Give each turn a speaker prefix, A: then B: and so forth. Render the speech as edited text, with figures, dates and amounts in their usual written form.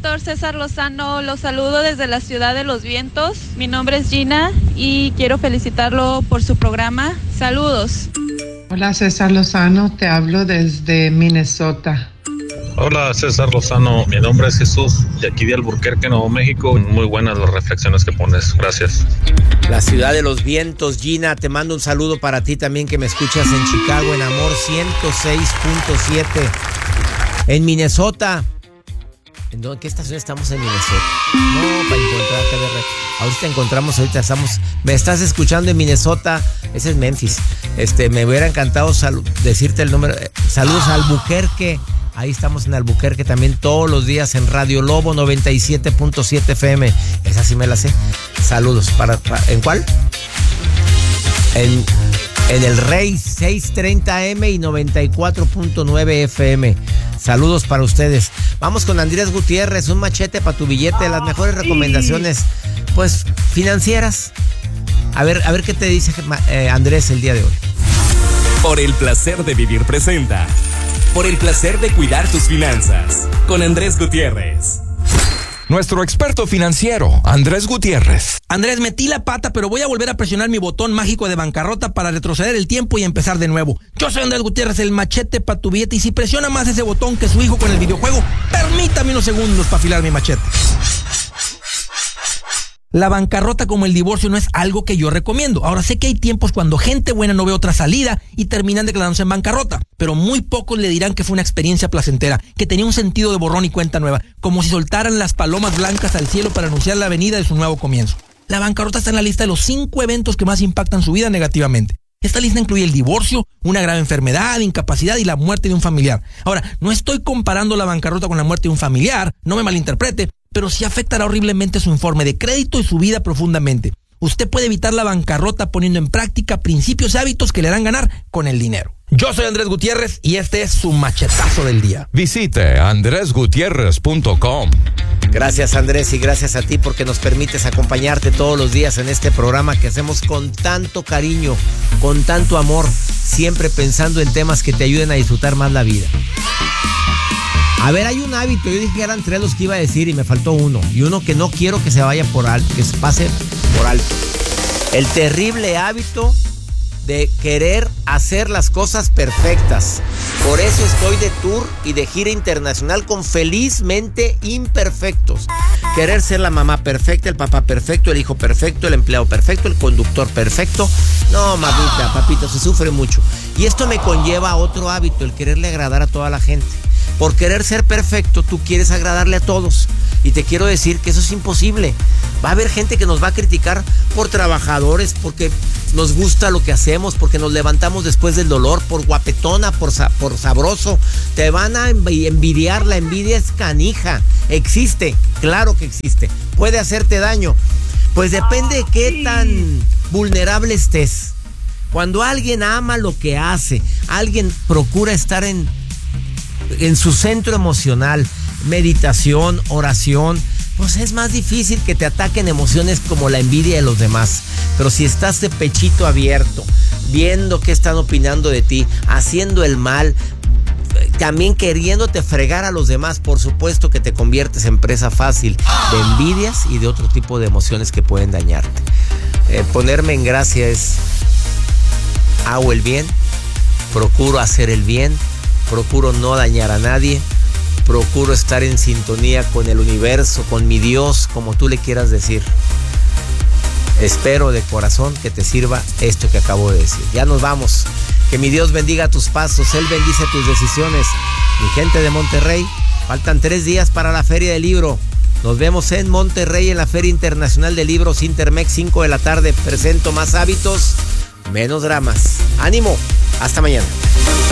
A: doctor César Lozano, los saludo desde la ciudad de Los Vientos. Mi nombre es Gina y quiero felicitarlo por su programa. Saludos.
B: Hola César Lozano, te hablo desde Minnesota.
C: Hola César Lozano, mi nombre es Jesús, de aquí de Albuquerque, Nuevo México. Muy buenas las reflexiones que pones, gracias.
D: La ciudad de los vientos, Gina, te mando un saludo para ti también que me escuchas en Chicago, en Amor 106.7. En Minnesota. ¿En qué estación estamos en Minnesota? No, para encontrarte, a ver, ahorita estamos, me estás escuchando en Minnesota, ese es Memphis. Me hubiera encantado decirte el número. Saludos a Albuquerque. Ahí estamos en Albuquerque también todos los días en Radio Lobo 97.7 FM. Esa sí me la sé. Saludos. ¿En cuál? En el Rey 630M y 94.9 FM. Saludos para ustedes. Vamos con Andrés Gutiérrez, un machete para tu billete, las mejores recomendaciones, pues, financieras. A ver qué te dice Andrés el día de hoy.
E: Por el placer de vivir presenta. Por el placer de cuidar tus finanzas. Con Andrés Gutiérrez.
F: Nuestro experto financiero, Andrés Gutiérrez.
G: Andrés, metí la pata, pero voy a volver a presionar mi botón mágico de bancarrota para retroceder el tiempo y empezar de nuevo. Yo soy Andrés Gutiérrez, el machete para tu billete, y si presiona más ese botón que su hijo con el videojuego, permítame unos segundos para afilar mi machete. La bancarrota como el divorcio no es algo que yo recomiendo. Ahora, sé que hay tiempos cuando gente buena no ve otra salida y terminan declarándose en bancarrota, pero muy pocos le dirán que fue una experiencia placentera, que tenía un sentido de borrón y cuenta nueva, como si soltaran las palomas blancas al cielo para anunciar la venida de su nuevo comienzo. La bancarrota está en la lista de los 5 eventos que más impactan su vida negativamente. Esta lista incluye el divorcio, una grave enfermedad, incapacidad y la muerte de un familiar. Ahora, no estoy comparando la bancarrota con la muerte de un familiar, no me malinterprete, pero sí afectará horriblemente su informe de crédito y su vida profundamente. Usted puede evitar la bancarrota poniendo en práctica principios y hábitos que le harán ganar con el dinero. Yo soy Andrés Gutiérrez y este es su machetazo del día.
F: Visite andresgutierrez.com.
D: Gracias Andrés y gracias a ti porque nos permites acompañarte todos los días en este programa que hacemos con tanto cariño, con tanto amor, siempre pensando en temas que te ayuden a disfrutar más la vida. A ver, hay un hábito, yo dije que eran 3 los que iba a decir y me faltó uno, y uno que no quiero que se vaya por alto, que se pase por alto. El terrible hábito de querer hacer las cosas perfectas. Por eso estoy de tour y de gira internacional con Felizmente Imperfectos. Querer ser la mamá perfecta, el papá perfecto, el hijo perfecto, el empleado perfecto, el conductor perfecto. No, mamita, papito, se sufre mucho. Y esto me conlleva a otro hábito, el quererle agradar a toda la gente. Por querer ser perfecto, tú quieres agradarle a todos. Y te quiero decir que eso es imposible. Va a haber gente que nos va a criticar por trabajadores, porque nos gusta lo que hacemos, porque nos levantamos después del dolor, por guapetona, por sabroso. Te van a envidiar, la envidia es canija. Existe, claro que existe. Puede hacerte daño. Pues depende de qué tan vulnerable estés. Cuando alguien ama lo que hace, alguien procura estar en su centro emocional, meditación, oración, pues es más difícil que te ataquen emociones como la envidia de los demás. Pero si estás de pechito abierto, viendo qué están opinando de ti, haciendo el mal, también queriéndote fregar a los demás, por supuesto que te conviertes en presa fácil de envidias y de otro tipo de emociones que pueden dañarte. Ponerme en gracia es: hago el bien, procuro hacer el bien, procuro no dañar a nadie, procuro estar en sintonía con el universo, con mi Dios, como tú le quieras decir. Espero de corazón que te sirva esto que acabo de decir. Ya nos vamos. Que mi Dios bendiga tus pasos, Él bendice tus decisiones. Mi gente de Monterrey, faltan 3 días para la Feria del Libro. Nos vemos en Monterrey en la Feria Internacional de Libros Intermex, 5 de la tarde. Presento más hábitos, menos dramas. ¡Ánimo! Hasta mañana.